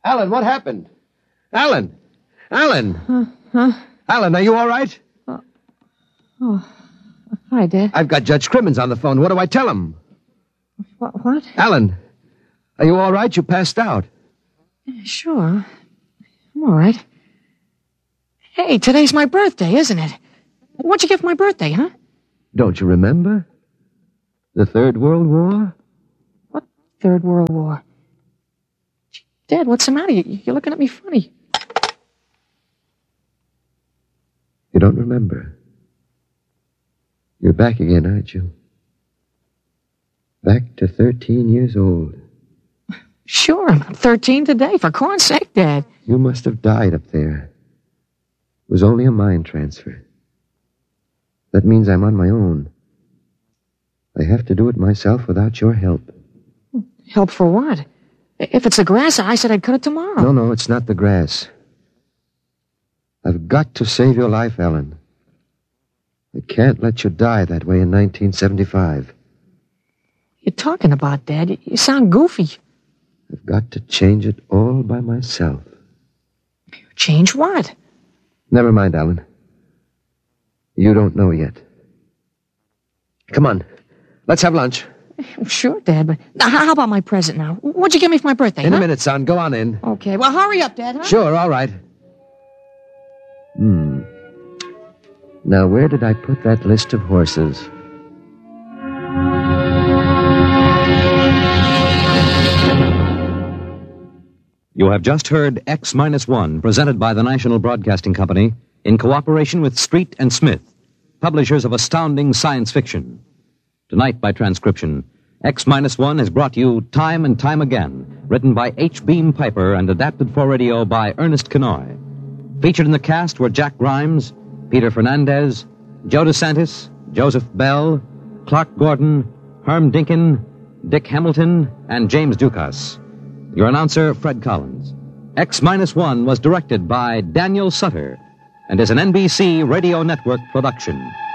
Alan, what happened? Alan! Alan! Huh? Alan, are you all right? Oh, hi, Dad. I've got Judge Crimmins on the phone. What do I tell him? What? Alan, are you all right? You passed out. Sure. I'm all right. Hey, today's my birthday, isn't it? What'd you get for my birthday, huh? Don't you remember? The Third World War? What Third World War? Gee, Dad, what's the matter? You're looking at me funny. You don't remember. You're back again, aren't you? Back to 13 years old. Sure, I'm 13 today. For corn's sake, Dad. You must have died up there. It was only a mind transfer. That means I'm on my own. I have to do it myself without your help. Help for what? If it's the grass, I said I'd cut it tomorrow. No, it's not the grass. I've got to save your life, Ellen. I can't let you die that way in 1975. You're talking about, Dad? You sound goofy. I've got to change it all by myself. Change what? Never mind, Alan. You don't know yet. Come on. Let's have lunch. Sure, Dad, but now, how about my present now? What'd you give me for my birthday, In a minute, son. Go on in. Okay, well, hurry up, Dad, huh? Sure, all right. Now, where did I put that list of horses? You have just heard X-1, presented by the National Broadcasting Company in cooperation with Street and Smith, publishers of astounding science fiction. Tonight, by transcription, X-1 has brought you Time and Time Again, written by H. Beam Piper and adapted for radio by Ernest Kenoy. Featured in the cast were Jack Grimes, Peter Fernandez, Joe DeSantis, Joseph Bell, Clark Gordon, Herm Dinkin, Dick Hamilton, and James Dukas. Your announcer, Fred Collins. X-1 was directed by Daniel Sutter and is an NBC Radio Network production.